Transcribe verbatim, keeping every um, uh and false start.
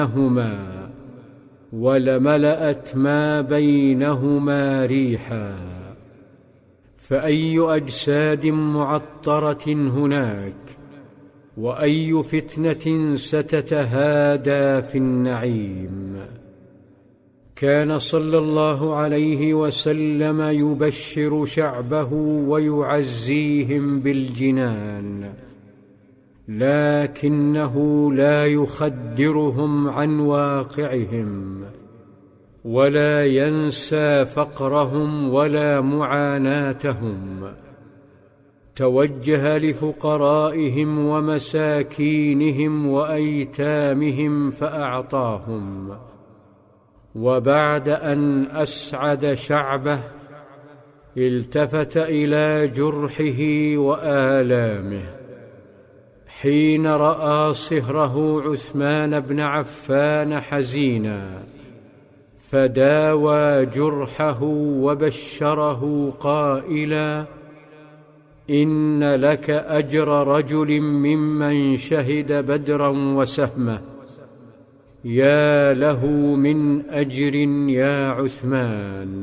هما ولملأت ما بينهما ريحا. فأي أجساد معطرة هناك، وأي فتنة ستتهادى في النعيم. كان صلى الله عليه وسلم يبشر شعبه ويعزيهم بالجنان، لكنه لا يخدرهم عن واقعهم، ولا ينسى فقرهم ولا معاناتهم. توجه لفقرائهم ومساكينهم وأيتامهم فأعطاهم. وبعد أن أسعد شعبه التفت إلى جرحه وآلامه حين رأى صهره عثمان بن عفان حزينا، فداوى جرحه وبشره قائلا: إن لك أجر رجل ممن شهد بدرا وسهمه، يا له من أجر يا عثمان.